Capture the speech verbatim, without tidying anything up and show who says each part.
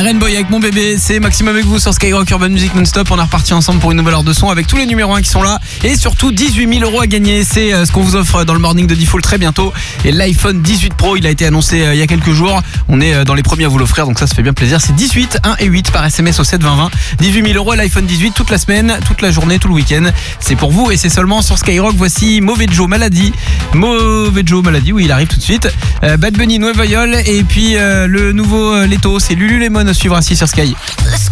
Speaker 1: Rainbow avec mon bébé, c'est Maxime avec vous sur Skyrock Urban Music Non-Stop. On est reparti ensemble pour une nouvelle heure de son avec tous les numéros un qui sont là. Et surtout dix-huit mille euros à gagner. C'est ce qu'on vous offre dans le morning de Default très bientôt. Et l'iPhone dix-huit Pro, il a été annoncé il y a quelques jours. On est dans les premiers à vous l'offrir, donc ça se fait bien plaisir. C'est dix-huit, un et huit par S M S au sept vingt vingt. dix-huit mille euros à l'iPhone dix-huit toute la semaine, toute la journée, tout le week-end. C'est pour vous et c'est seulement sur Skyrock. Voici Mauvais Joe Maladie. Mauvais Joe Maladie, oui, il arrive tout de suite. Euh, Bad Bunny, Nueva Yol. Et puis euh, le nouveau euh, Leto, c'est Lululemon à suivre ainsi sur Sky.